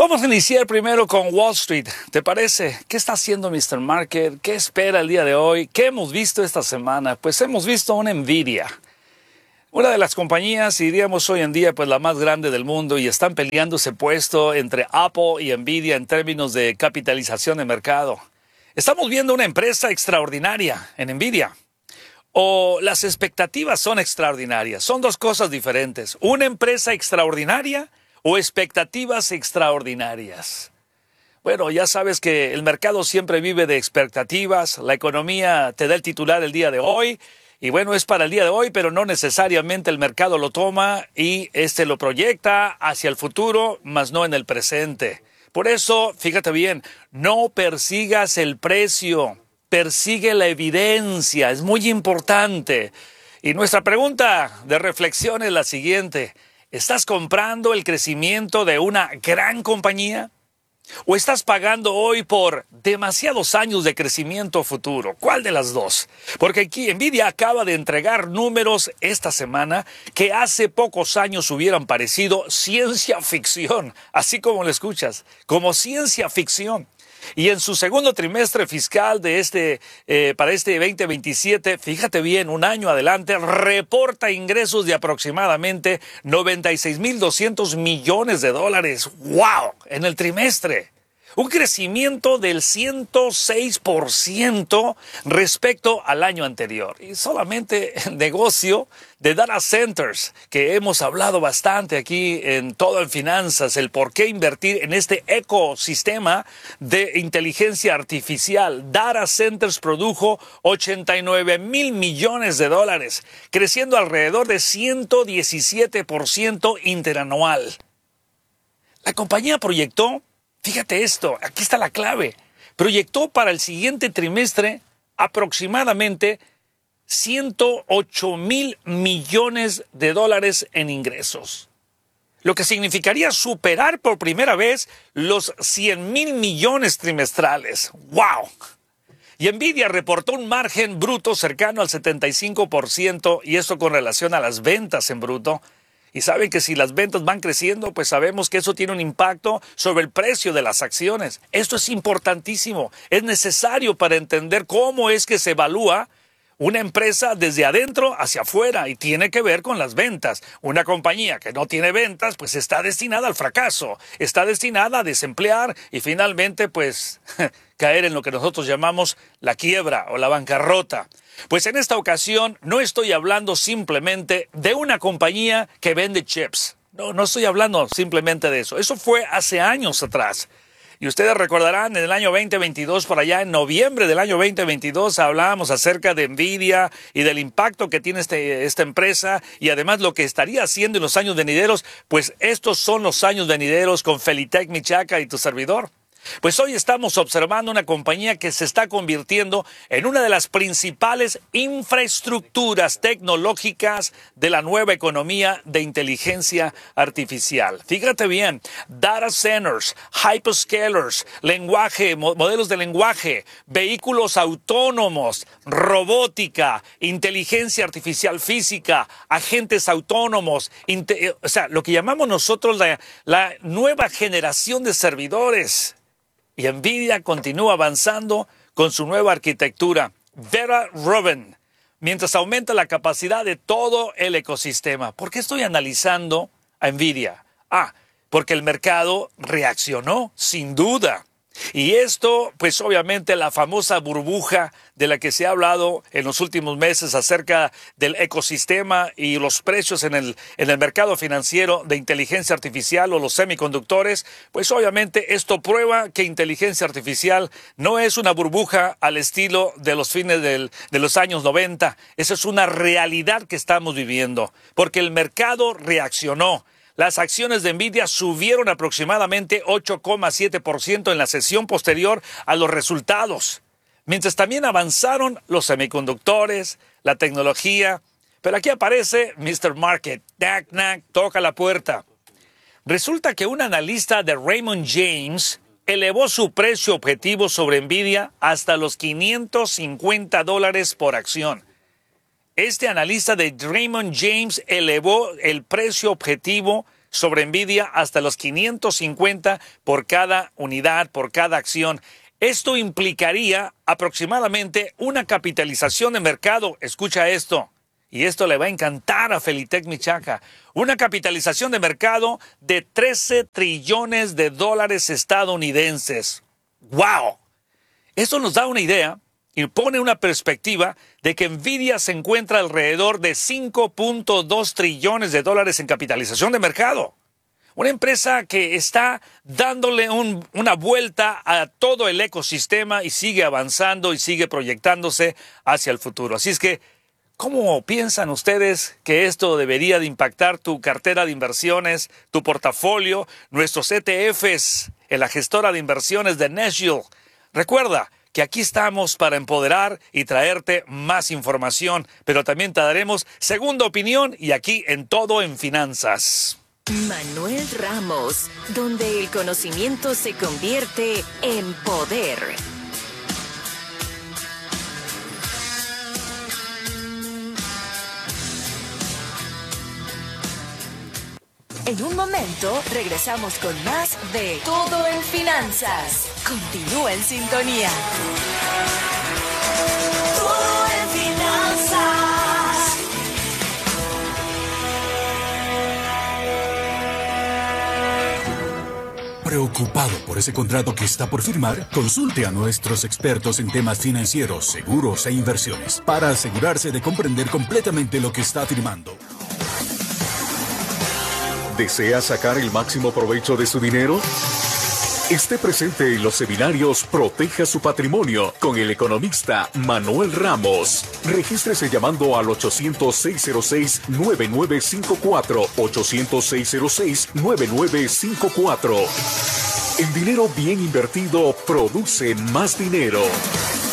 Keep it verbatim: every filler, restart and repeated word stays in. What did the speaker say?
Vamos a iniciar primero con Wall Street. ¿Te parece? ¿Qué está haciendo míster Market? ¿Qué espera el día de hoy? ¿Qué hemos visto esta semana? Pues hemos visto una Nvidia. Una de las compañías, diríamos hoy en día, pues la más grande del mundo, y están peleando ese puesto entre Apple y Nvidia en términos de capitalización de mercado. Estamos viendo una empresa extraordinaria en Nvidia. O las expectativas son extraordinarias. Son dos cosas diferentes. Una empresa extraordinaria o expectativas extraordinarias. Bueno, ya sabes que el mercado siempre vive de expectativas. La economía te da el titular el día de hoy. Y bueno, es para el día de hoy, pero no necesariamente el mercado lo toma y este lo proyecta hacia el futuro, más no en el presente. Por eso, fíjate bien, no persigas el precio, persigue la evidencia, es muy importante. Y nuestra pregunta de reflexión es la siguiente: ¿estás comprando el crecimiento de una gran compañía? ¿O estás pagando hoy por demasiados años de crecimiento futuro? ¿Cuál de las dos? Porque aquí Nvidia acaba de entregar números esta semana que hace pocos años hubieran parecido ciencia ficción, así como lo escuchas, como ciencia ficción. Y en su segundo trimestre fiscal de este, eh, para este veinte veintisiete, fíjate bien, un año adelante, reporta ingresos de aproximadamente noventa y seis mil doscientos millones de dólares. ¡Wow! En el trimestre. Un crecimiento del ciento seis por ciento respecto al año anterior. Y solamente el negocio de data centers, que hemos hablado bastante aquí en Todo en Finanzas, el por qué invertir en este ecosistema de inteligencia artificial. Data centers produjo ochenta y nueve mil millones de dólares, creciendo alrededor de ciento diecisiete por ciento interanual. La compañía proyectó, fíjate esto, aquí está la clave, proyectó para el siguiente trimestre aproximadamente ciento ocho mil millones de dólares en ingresos, lo que significaría superar por primera vez los cien mil millones trimestrales. ¡Wow! Y Nvidia reportó un margen bruto cercano al setenta y cinco por ciento, y esto con relación a las ventas en bruto. Y saben que si las ventas van creciendo, pues sabemos que eso tiene un impacto sobre el precio de las acciones. Esto es importantísimo. Es necesario para entender cómo es que se evalúa una empresa desde adentro hacia afuera, y tiene que ver con las ventas. Una compañía que no tiene ventas, pues está destinada al fracaso, está destinada a desemplear y finalmente pues caer en lo que nosotros llamamos la quiebra o la bancarrota. Pues en esta ocasión no estoy hablando simplemente de una compañía que vende chips. No, no estoy hablando simplemente de eso. Eso fue hace años atrás. Y ustedes recordarán, en el año veinte veintidós, por allá en noviembre del año veinte veintidós, hablábamos acerca de Nvidia y del impacto que tiene este, esta empresa, y además lo que estaría haciendo en los años venideros. Pues estos son los años venideros con Felitec Michaca y tu servidor. Pues hoy estamos observando una compañía que se está convirtiendo en una de las principales infraestructuras tecnológicas de la nueva economía de inteligencia artificial. Fíjate bien, data centers, hyperscalers, lenguaje, modelos de lenguaje, vehículos autónomos, robótica, inteligencia artificial física, agentes autónomos, o sea, lo que llamamos nosotros la, la nueva generación de servidores. Y Nvidia continúa avanzando con su nueva arquitectura, Vera Rubin, mientras aumenta la capacidad de todo el ecosistema. ¿Por qué estoy analizando a Nvidia? Ah, porque el mercado reaccionó, sin duda. Y esto, pues obviamente la famosa burbuja de la que se ha hablado en los últimos meses acerca del ecosistema y los precios en el, en el mercado financiero de inteligencia artificial o los semiconductores, pues obviamente esto prueba que inteligencia artificial no es una burbuja al estilo de los fines del, de los años noventa. Esa es una realidad que estamos viviendo, porque el mercado reaccionó. Las acciones de Nvidia subieron aproximadamente ocho coma siete por ciento en la sesión posterior a los resultados, mientras también avanzaron los semiconductores, la tecnología. Pero aquí aparece míster Market, knack, knack, toca la puerta. Resulta que un analista de Raymond James elevó su precio objetivo sobre Nvidia hasta los quinientos cincuenta dólares por acción. Este analista de Raymond James elevó el precio objetivo sobre Nvidia hasta los quinientos cincuenta por cada unidad, por cada acción. Esto implicaría aproximadamente una capitalización de mercado. Escucha esto. Y esto le va a encantar a Felitec Michaca. Una capitalización de mercado de trece trillones de dólares estadounidenses. ¡Wow! Esto nos da una idea y pone una perspectiva de que Nvidia se encuentra alrededor de cinco punto dos trillones de dólares en capitalización de mercado. Una empresa que está dándole un, una vuelta a todo el ecosistema y sigue avanzando y sigue proyectándose hacia el futuro. Así es que, ¿cómo piensan ustedes que esto debería de impactar tu cartera de inversiones, tu portafolio, nuestros E T Fs en la gestora de inversiones de Nashville? Recuerda que aquí estamos para empoderar y traerte más información, pero también te daremos segunda opinión y aquí en Todo en Finanzas. Manuel Ramos, donde el conocimiento se convierte en poder. En un momento regresamos con más de Todo en Finanzas. Continúa en sintonía. Todo en Finanzas. ¿Preocupado por ese contrato que está por firmar? Consulte a nuestros expertos en temas financieros, seguros e inversiones para asegurarse de comprender completamente lo que está firmando. ¿Desea sacar el máximo provecho de su dinero? Esté presente en los seminarios Proteja su Patrimonio con el economista Manuel Ramos. Regístrese llamando al ochocientos, seiscientos seis, nueve nueve cinco cuatro, ochocientos, seiscientos seis, nueve nueve cinco cuatro. El dinero bien invertido produce más dinero.